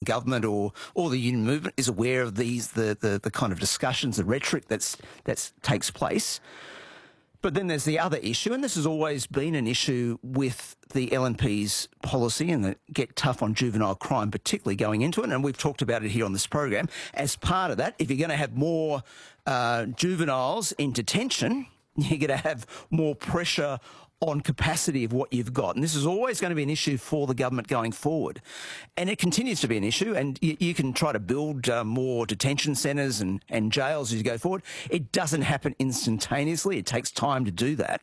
government or the union movement is aware of the kind of discussions, the rhetoric that takes place. But then there's the other issue, and this has always been an issue with the LNP's policy and the get tough on juvenile crime, particularly going into it, and we've talked about it here on this program. As part of that, if you're going to have more juveniles in detention, you're going to have more pressure on capacity of what you've got. And this is always going to be an issue for the government going forward. And it continues to be an issue, and you can try to build more detention centres and jails as you go forward. It doesn't happen instantaneously. It takes time to do that.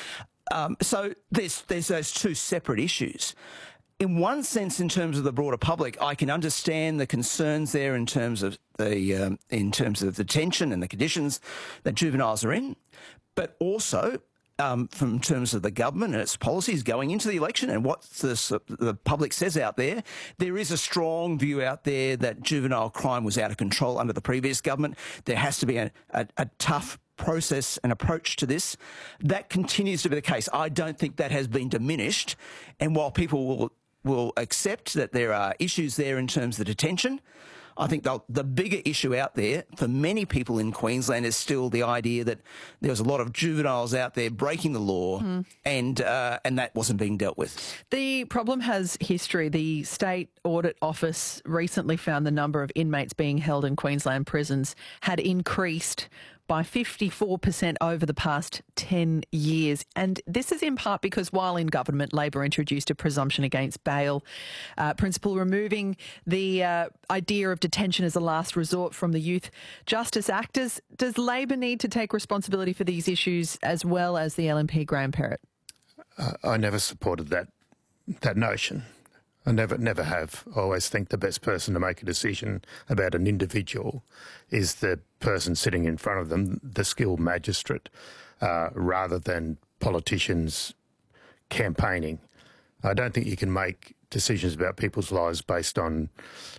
So there's those two separate issues. In one sense, in terms of the broader public, I can understand the concerns there in terms of the detention and the conditions that juveniles are in, but also from terms of the government and its policies going into the election and what the public says out there, there is a strong view out there that juvenile crime was out of control under the previous government. There has to be a tough process and approach to this. That continues to be the case. I don't think that has been diminished. And while people will accept that there are issues there in terms of the detention, I think the bigger issue out there for many people in Queensland is still the idea that there was a lot of juveniles out there breaking the law and that wasn't being dealt with. The problem has history. The State Audit Office recently found the number of inmates being held in Queensland prisons had increased by 54% over the past 10 years. And this is in part because while in government, Labor introduced a presumption against bail principle, removing the idea of detention as a last resort from the Youth Justice Act. Does Labor need to take responsibility for these issues as well as the LNP, Graham Perrett? I never supported that notion. I never have. I always think the best person to make a decision about an individual is the person sitting in front of them, the skilled magistrate, rather than politicians campaigning. I don't think you can make decisions about people's lives based on,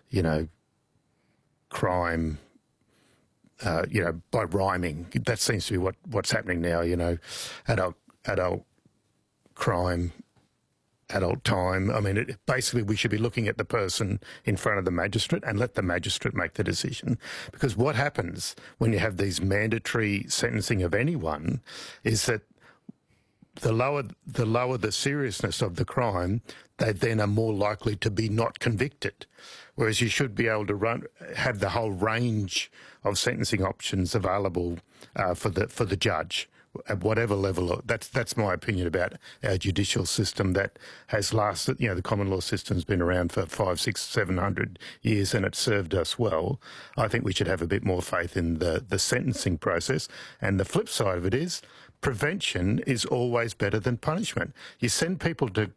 crime, by rhyming. That seems to be what's happening now, adult crime, adult time. I mean, basically we should be looking at the person in front of the magistrate and let the magistrate make the decision. Because what happens when you have these mandatory sentencing of anyone is that the lower the seriousness of the crime, they then are more likely to be not convicted. Whereas you should be able to have the whole range of sentencing options available for the judge at whatever level. That's my opinion about our judicial system that has lasted. The common law system's been around for 500, 600, 700 years and it's served us well. I think we should have a bit more faith in the sentencing process. And the flip side of it is prevention is always better than punishment. You send people to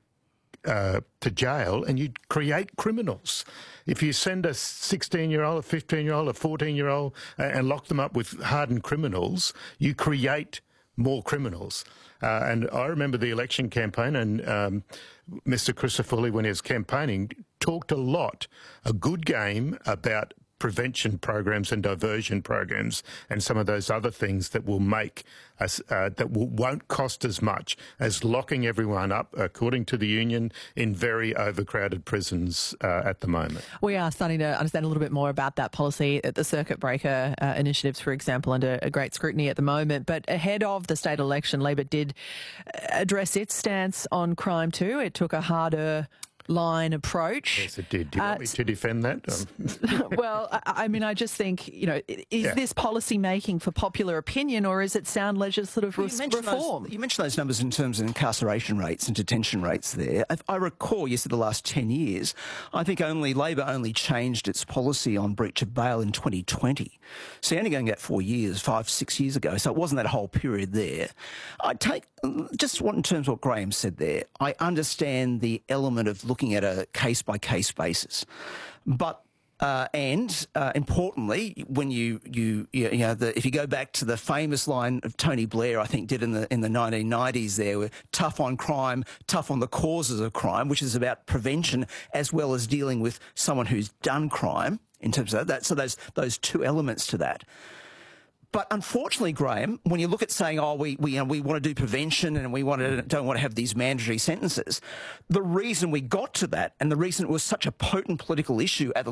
jail and you create criminals. If you send a 16-year-old, a 15-year-old, a 14-year-old and lock them up with hardened criminals, you create more criminals. And I remember the election campaign and Mr. Crisafulli, when he was campaigning, talked a good game about prevention programs and diversion programs and some of those other things that will make us, won't cost as much as locking everyone up, according to the union, in very overcrowded prisons at the moment. We are starting to understand a little bit more about that policy. The circuit breaker initiatives, for example, under a great scrutiny at the moment. But ahead of the state election, Labor did address its stance on crime too. It took a harder line approach. Yes, it did. Do you want me to defend that? Well, I just think, is this policy making for popular opinion or is it sound legislative reform? You mentioned those numbers in terms of incarceration rates and detention rates there. If I recall, yes, in the last 10 years, I think Labor only changed its policy on breach of bail in 2020. So you're only going back 4 years, 5, 6 years ago. So it wasn't that whole period there. In terms of what Graham said there, I understand the element of looking at a case-by-case basis. But importantly, when if you go back to the famous line of Tony Blair, I think did in the 1990s, there were tough on crime, tough on the causes of crime, which is about prevention as well as dealing with someone who's done crime in terms of that. So those two elements to that. But unfortunately, Graham, when you look at saying, we want to do prevention and we don't want to have these mandatory sentences, the reason we got to that and the reason it was such a potent political issue at the